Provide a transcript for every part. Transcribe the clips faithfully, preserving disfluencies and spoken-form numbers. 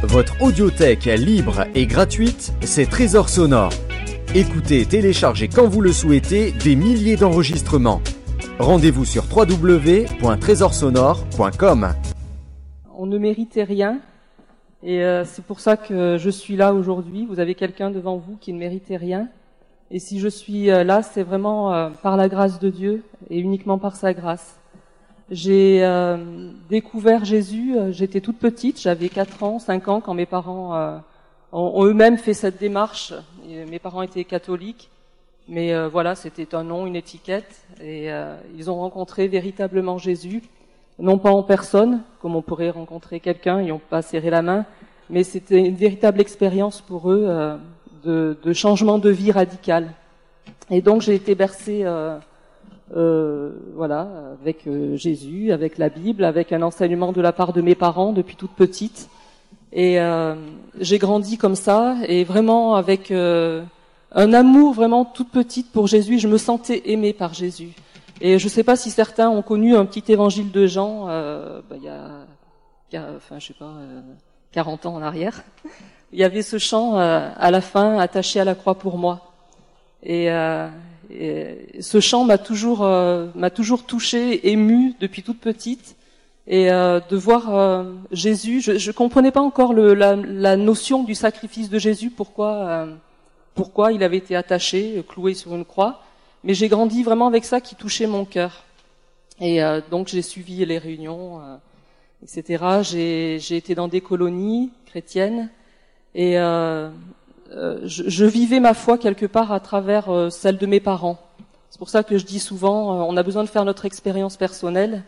Votre audiothèque libre et gratuite, c'est Trésor Sonore. Écoutez et téléchargez quand vous le souhaitez des milliers d'enregistrements. Rendez-vous sur w w w point trésor sonore point com. On ne méritait rien et euh, c'est pour ça que je suis là aujourd'hui. Vous avez quelqu'un devant vous qui ne méritait rien. Et si je suis euh, là, c'est vraiment euh, par la grâce de Dieu et uniquement par sa grâce. J'ai euh, découvert Jésus, euh, j'étais toute petite, j'avais quatre ans, cinq ans quand mes parents euh, ont, ont eux-mêmes fait cette démarche. Et mes parents étaient catholiques, mais euh, voilà, c'était un nom, une étiquette, et euh, ils ont rencontré véritablement Jésus, non pas en personne, comme on pourrait rencontrer quelqu'un, ils n'ont pas serré la main, mais c'était une véritable expérience pour eux euh, de, de changement de vie radical. Et donc j'ai été bercée euh, Euh, voilà, avec euh, Jésus, avec la Bible, avec un enseignement de la part de mes parents depuis toute petite. Et euh, j'ai grandi comme ça, et vraiment avec euh, un amour vraiment toute petite pour Jésus. Je me sentais aimée par Jésus. Et je ne sais pas si certains ont connu un petit évangile de Jean, euh, bah, il y a, enfin je sais pas, euh, quarante ans en arrière. Il y avait ce chant euh, à la fin, attaché à la croix pour moi. Et euh, Et ce chant m'a toujours euh, m'a toujours touchée, émue depuis toute petite, et euh, de voir euh, Jésus, je je comprenais pas encore le, la, la notion du sacrifice de Jésus, pourquoi euh, pourquoi il avait été attaché, cloué sur une croix, mais j'ai grandi vraiment avec ça qui touchait mon cœur. Et euh, donc j'ai suivi les réunions, euh, et cetera. J'ai j'ai été dans des colonies chrétiennes et euh, Euh, je, je vivais ma foi quelque part à travers euh, celle de mes parents. C'est pour ça que je dis souvent, euh, on a besoin de faire notre expérience personnelle.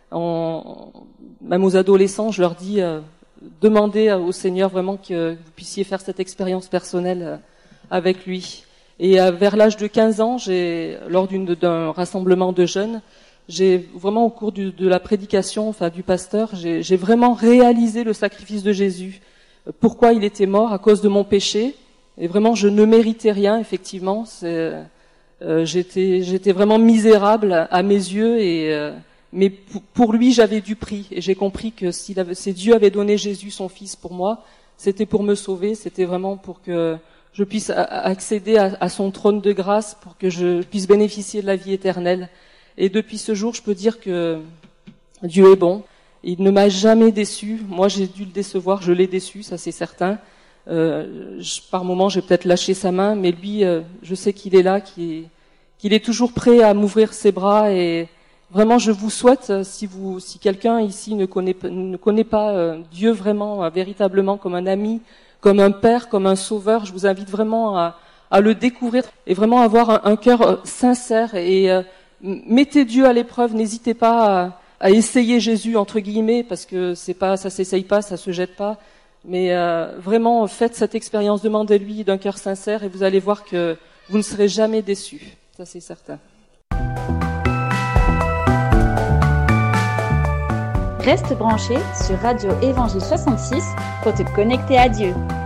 On, même aux adolescents, je leur dis, euh, demandez au Seigneur vraiment que vous puissiez faire cette expérience personnelle euh, avec lui. Et euh, vers l'âge de quinze ans, j'ai, lors d'une, d'un rassemblement de jeunes, j'ai vraiment au cours du, de la prédication, enfin du pasteur, j'ai, j'ai vraiment réalisé le sacrifice de Jésus. Pourquoi il était mort? À cause de mon péché. Et vraiment, je ne méritais rien, effectivement. C'est, euh, j'étais, j'étais vraiment misérable à mes yeux, et euh, mais pour, pour lui, j'avais du prix. Et j'ai compris que s'il avait, si Dieu avait donné Jésus, son Fils, pour moi, c'était pour me sauver. C'était vraiment pour que je puisse a, accéder à, à son trône de grâce, pour que je puisse bénéficier de la vie éternelle. Et depuis ce jour, je peux dire que Dieu est bon. Il ne m'a jamais déçu. Moi, j'ai dû le décevoir. Je l'ai déçu, ça c'est certain. Euh, je, par moments, j'ai peut-être lâché sa main, mais lui, euh, je sais qu'il est là, qu'il est, qu'il est toujours prêt à m'ouvrir ses bras. Et vraiment, je vous souhaite, si vous, si quelqu'un ici ne connaît, ne connaît pas euh, Dieu vraiment, euh, véritablement, comme un ami, comme un père, comme un sauveur, je vous invite vraiment à, à le découvrir et vraiment avoir un, un cœur euh, sincère. Et euh, mettez Dieu à l'épreuve. N'hésitez pas à, à essayer Jésus entre guillemets, parce que c'est pas, ça s'essaye pas, ça se jette pas. Mais euh, vraiment, faites cette expérience, demandez-lui d'un cœur sincère, et vous allez voir que vous ne serez jamais déçus. Ça, c'est certain. Reste branché sur Radio Évangile soixante-six pour te connecter à Dieu.